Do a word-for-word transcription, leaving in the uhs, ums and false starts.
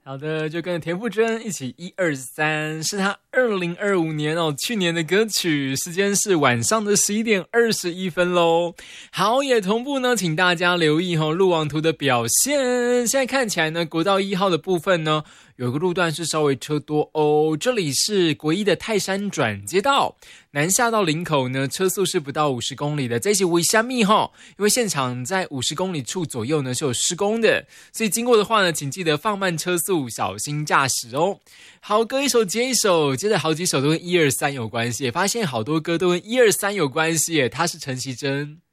好的，就跟着田馥甄一起一二三，是他二零二五年哦，去年的歌曲，时间是晚上的十一点二十一分咯。好，也同步呢，请大家留意哦，路网图的表现。现在看起来呢，国道一号的部分呢，有个路段是稍微车多哦，这里是国一的泰山转接道，南下到林口呢，车速是不到五十公里的，这是为虾米哈？因为现场在五十公里处左右呢是有施工的，所以经过的话呢，请记得放慢车速，小心驾驶哦。好，歌一首接一首，接着好几首都跟一二三有关系，发现好多歌都跟一二三有关系耶，他是陈绮贞。